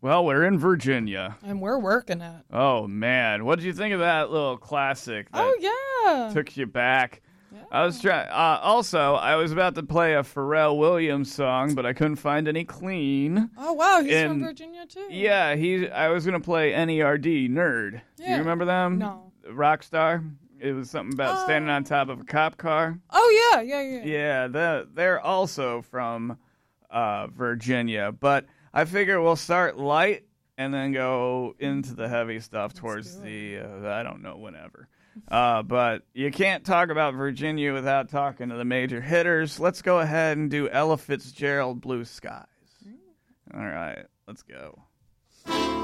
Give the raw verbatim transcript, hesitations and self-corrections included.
Well, we're in Virginia. And we're working it. Oh, man. What did you think of that little classic that Oh, yeah. took you back? Yeah. I was trying. Uh, also, I was about to play a Pharrell Williams song, but I couldn't find any clean. Oh, wow. He's And- from Virginia, too. Yeah, he. I was gonna play N E R D, Nerd. Do you Yeah. remember them? No. Rockstar. It was something about Oh. standing on top of a cop car. Oh, yeah, yeah, yeah. Yeah, the, they're also from uh, Virginia. But I figure we'll start light and then go into the heavy stuff towards do the, uh, I don't know, whenever. Uh, but you can't talk about Virginia without talking to the major hitters. Let's go ahead and do Ella Fitzgerald, Blue Skies. All right, let's go.